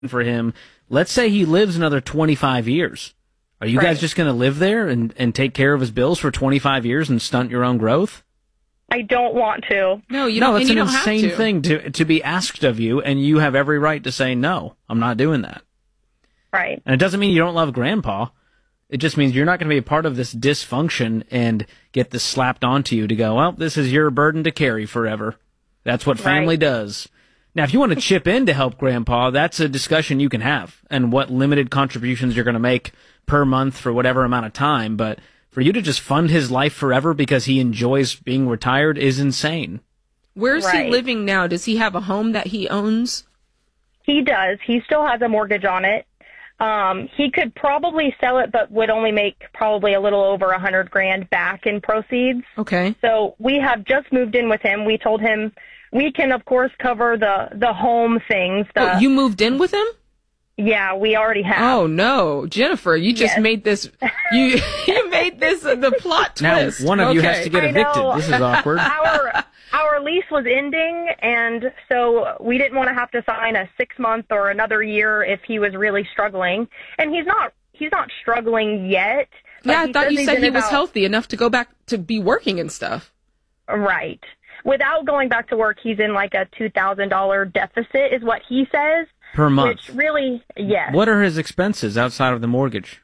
for him. Let's say he lives another 25 years. Are you guys just going to live there and take care of his bills for 25 years and stunt your own growth? I don't want to. No, you don't. No, it's an you don't insane have to. thing to be asked of you, and you have every right to say, no, I'm not doing that. Right. And it doesn't mean you don't love Grandpa. It just means you're not going to be a part of this dysfunction and get this slapped onto you to go, well, this is your burden to carry forever. That's what family does. Now, if you want to chip in to help Grandpa, that's a discussion you can have, and what limited contributions you're going to make per month for whatever amount of time. But for you to just fund his life forever because he enjoys being retired is insane. Where's he living now? Does he have a home that he owns? He does. He still has a mortgage on it. He could probably sell it, but would only make probably a little over $100,000 back in proceeds. Okay. So we have just moved in with him. We told him we can, of course, cover the home things. You moved in with him? Yeah, we already have. Oh no, Jennifer, you just made this. You made this the plot twist. Now one of you has to get evicted. This is awkward. Our lease was ending, and so we didn't want to have to sign a 6-month or another year if he was really struggling. And he's not struggling yet. Yeah, I thought you said he was healthy enough to go back to be working and stuff. Right. Without going back to work, he's in like a $2,000 deficit, is what he says. Per month. Which really, yes. What are his expenses outside of the mortgage?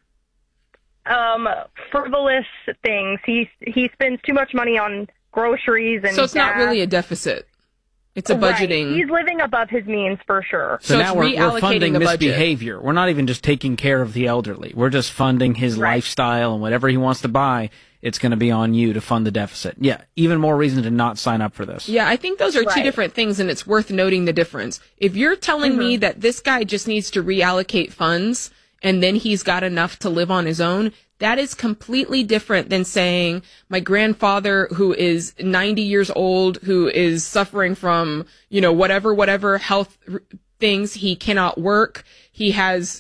Frivolous things. He spends too much money on groceries and so it's gas. not really a deficit. It's a budgeting. Right. He's living above his means for sure. So it's now we're funding the budget. misbehavior. We're not even just taking care of the elderly. We're just funding his lifestyle, and whatever he wants to buy, it's going to be on you to fund the deficit. Yeah, even more reason to not sign up for this. Yeah, I think those are two different things, and it's worth noting the difference. If you're telling me that this guy just needs to reallocate funds and then he's got enough to live on his own, that is completely different than saying my grandfather who is 90 years old, who is suffering from, whatever health things, he cannot work. He has,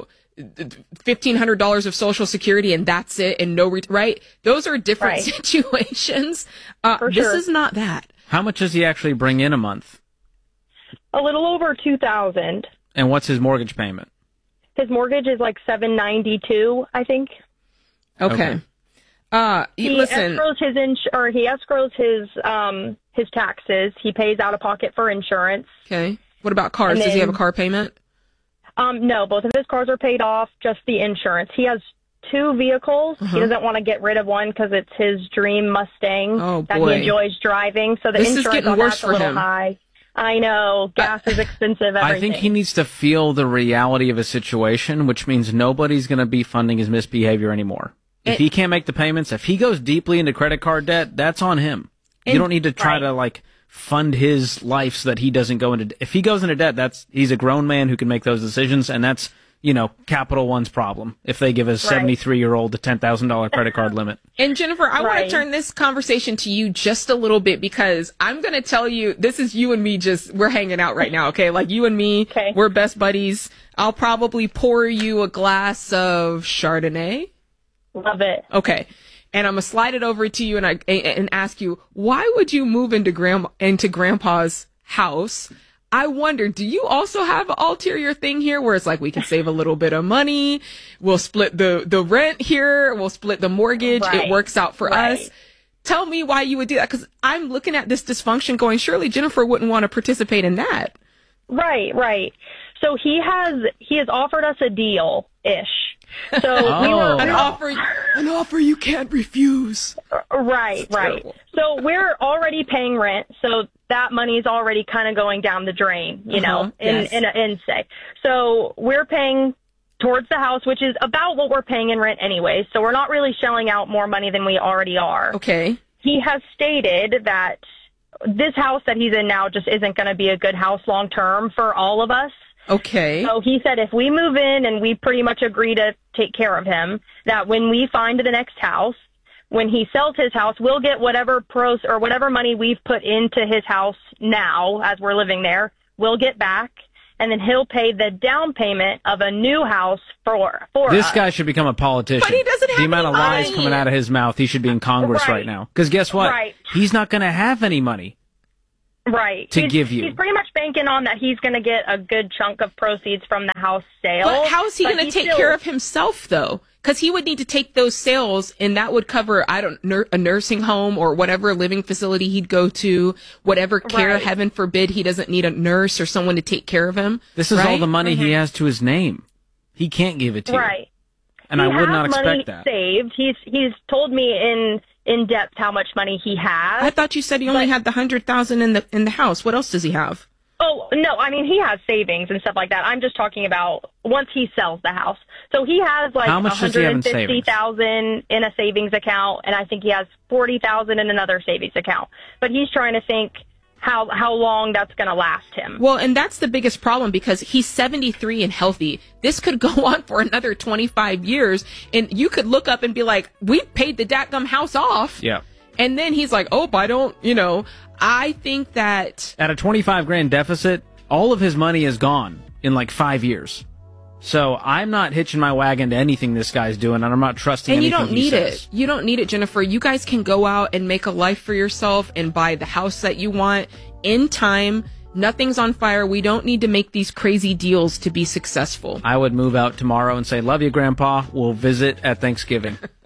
$1,500 of Social Security and that's it, and right? Those are different situations. This is not that. How much does he actually bring in a month? A little over $2,000. And what's his mortgage payment? His mortgage is like $792, I think. Okay. He listen. He escrows his taxes. He pays out of pocket for insurance. Okay. What about cars? Does he have a car payment? No, both of his cars are paid off, just the insurance. He has 2 vehicles. He doesn't want to get rid of one because it's his dream Mustang that he enjoys driving. So the insurance is getting worse for him. High. I know. Gas is expensive, everything. I think he needs to feel the reality of his situation, which means nobody's going to be funding his misbehavior anymore. If he can't make the payments, if he goes deeply into credit card debt, that's on him. You don't need to try to, fund his life so that he doesn't go into... If he goes into debt, he's a grown man who can make those decisions, and that's, Capital One's problem if they give a 73-year-old a $10,000 credit card limit. And Jennifer, I want to turn this conversation to you just a little bit, because I'm going to tell you, this is you and me we're hanging out right now, okay? Like you and me, we're best buddies. I'll probably pour you a glass of Chardonnay. Love it. Okay. And I'm going to slide it over to you and ask you, why would you move into Grandpa's house? I wonder, do you also have an ulterior thing here where it's like we can save a little bit of money? We'll split the rent here. We'll split the mortgage. It works out for us. Tell me why you would do that, because I'm looking at this dysfunction going, surely Jennifer wouldn't want to participate in that. Right. So he has offered us a deal-ish. So we were an offer you can't refuse. Right. So we're already paying rent, so that money's already kind of going down the drain, in an say. So we're paying towards the house, which is about what we're paying in rent anyway. So we're not really shelling out more money than we already are. Okay. He has stated that this house that he's in now just isn't going to be a good house long term for all of us. Okay. So he said if we move in and we pretty much agree to take care of him, that when we find the next house, when he sells his house, we'll get whatever whatever money we've put into his house now as we're living there, we'll get back, and then he'll pay the down payment of a new house for This us. guy should become a politician. But he doesn't have the amount of any lies money. coming out of his mouth, he should be in Congress right now. Because guess what? He's not going to have any money. Right. to give you. He's pretty much banking on that he's going to get a good chunk of proceeds from the house sale. But how is he going to take care of himself, though? Because he would need to take those sales, and that would cover, a nursing home or whatever living facility he'd go to, whatever care, Right. heaven forbid, he doesn't need a nurse or someone to take care of him. This is all right? the money he has to his name. He can't give it to you. Right. And He I would has not money expect that. saved. He's told me in depth how much money he has. I thought you said he only had the $100,000 in the house. What else does he have? Oh, no, I mean, he has savings and stuff like that. I'm just talking about once he sells the house. So he has like How much does he have in savings? $150,000 in a savings account, and I think he has $40,000 in another savings account. But he's trying to think how long that's going to last him. Well, and that's the biggest problem because he's 73 and healthy. This could go on for another 25 years, and you could look up and be like, we paid the dadgum house off. Yeah. And then he's like, oh, I don't, I think that At a 25 grand deficit, all of his money is gone in like 5 years. So I'm not hitching my wagon to anything this guy's doing, and I'm not trusting and you anything don't he need says. it. You don't need it, Jennifer. You guys can go out and make a life for yourself and buy the house that you want in time. Nothing's on fire. We don't need to make these crazy deals to be successful. I would move out tomorrow and say, love you, Grandpa. We'll visit at Thanksgiving.